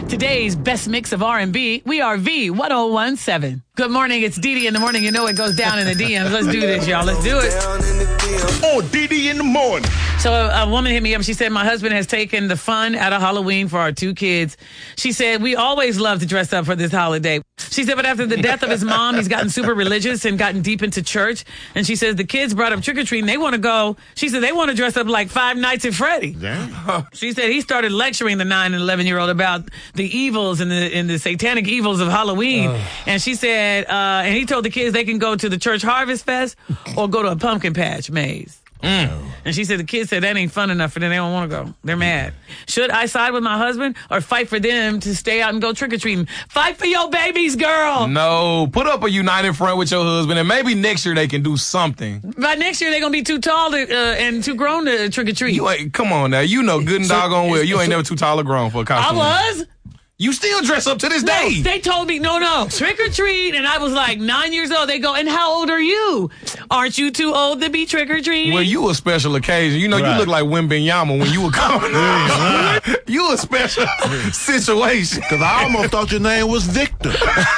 Today's best mix of R&B, we are V1017. Good morning, it's Dee Dee in the morning. You know it goes down in the DMs. Let's do this, y'all. Let's do it. Oh, Dee Dee in the morning. So a woman hit me up. She said, my husband has taken the fun out of Halloween for our 2 kids. She said, we always love to dress up for this holiday. She said, but after the death of his mom, he's gotten super religious and gotten deep into church. And she says the kids brought up trick-or-treating. They want to go. She said they want to dress up like Five Nights at Freddy. Damn. She said he started lecturing the 9 and 11-year-old about the evils and the satanic evils of Halloween. And she said, and he told the kids they can go to the church harvest fest or go to a pumpkin patch maze. And she said the kids said that ain't fun enough for them. They don't want to go. They're mad. Should I side with my husband or fight for them to stay out and go trick-or-treating? Fight for your babies, girl. No, put up a united front with your husband, and maybe next year they can do something. By next year, they're going to be too tall and too grown to trick-or-treat. Come on now. You know good and doggone well you ain't never too tall or grown for a costume. I was. You still dress up to this day. They told me, no, trick or treat. And I was like 9 years old. They go, and how old are you? Aren't you too old to be trick or treating? Well, you a special occasion. You know, you look like Wimbenyama when you were coming. You a special situation. Because I almost thought your name was Victor.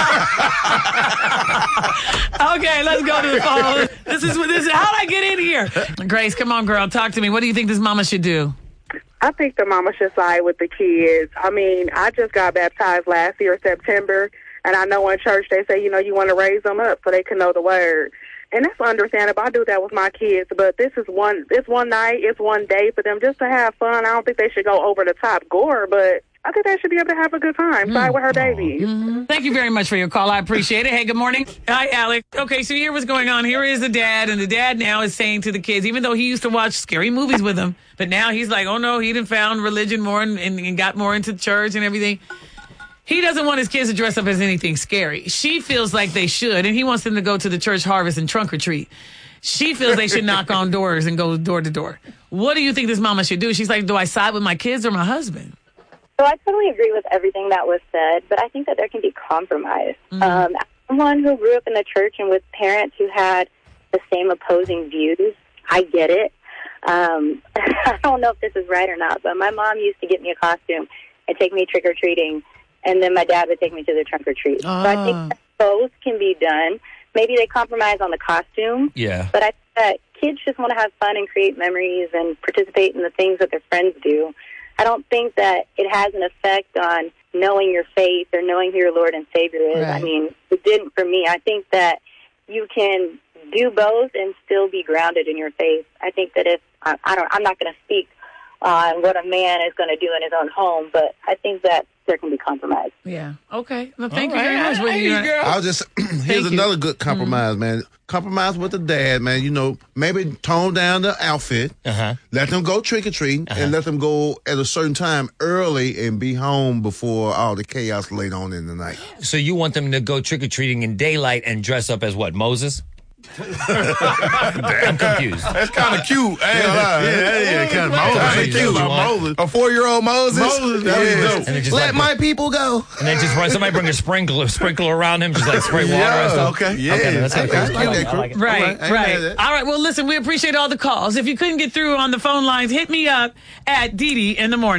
Okay, let's go to the phone. This is how'd I get in here? Grace, come on, girl. Talk to me. What do you think this mama should do? I think the mama should side with the kids. I mean, I just got baptized last year, September, and I know in church they say, you want to raise them up so they can know the word. And that's understandable. I do that with my kids, but it's one night, it's one day for them just to have fun. I don't think they should go over the top gore, but I think they should be able to have a good time. Side with her babies. Mm-hmm. Thank you very much for your call. I appreciate it. Hey, good morning. Hi, Alex. Okay, so here what's going on. Here is the dad, and the dad now is saying to the kids, even though he used to watch scary movies with them, but now he's like, oh no, he done found religion more and got more into church and everything. He doesn't want his kids to dress up as anything scary. She feels like they should, and he wants them to go to the church harvest and trunk or treat. She feels they should knock on doors and go door to door. What do you think this mama should do? She's like, do I side with my kids or my husband? So I totally agree with everything that was said, but I think that there can be compromise. As someone who grew up in the church and with parents who had the same opposing views, I get it. I don't know if this is right or not, but my mom used to get me a costume and take me trick-or-treating, and then my dad would take me to the trunk-or-treat. So I think that both can be done. Maybe they compromise on the costume, but I think that kids just want to have fun and create memories and participate in the things that their friends do. I don't think that it has an effect on knowing your faith or knowing who your Lord and Savior is. Right. I mean, it didn't for me. I think that you can do both and still be grounded in your faith. I think that I'm not going to speak on what a man is going to do in his own home, but I think that there can be compromise. Yeah. Okay. Well, thank you very much. I'll just here's another good compromise, man. Compromise with the dad, man. Maybe tone down the outfit. Let them go trick-or-treating and let them go at a certain time early and be home before all the chaos late on in the night. So you want them to go trick-or-treating in daylight and dress up as what, Moses? I'm confused. That's kind of cute. Yeah, kind of cute. Moses. A 4-year-old Moses. Let my people go. And then just somebody bring a sprinkler around him, just like spray water and stuff. Okay, yeah. Okay, that's kind of cool. Right, right. All right, well, listen, we appreciate all the calls. If you couldn't get through on the phone lines, hit me up at Dee Dee in the morning.